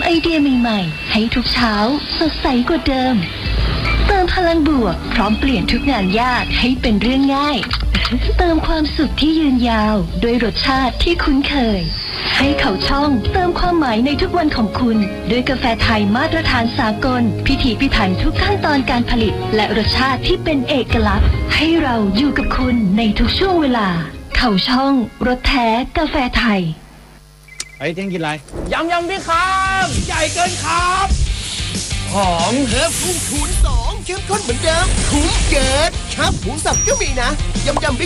ไอเดียใหม่ๆให้ทุกเช้าสดใสกว่าเดิมเติมพลังบวกพร้อมเปลี่ยนทุกงานยากให้เป็นเรื่องง่ายเติมความสุขที่ยืนยาวด้วยรสชาติที่คุ้นเคยให้เขาช่องเติมความหมายในทุกวันของคุณด้วยกาแฟไทยมาตรฐานสากลพิถีพิถันทุกขั้นตอนการผลิตและรสชาติที่เป็นเอกลักษณ์ให้เราอยู่กับคุณในทุกช่วงเวลาเขาช่องรสแท้กาแฟไทยเฮ้ยเที่ยงกินอะไรยำพี่ครับใหญ่เกินครับหอมเพิ่มพุ่งคูณ2เข้มข้นเหมือนเดิมคุ้มเกินครับหมูสับก็มีนะยำ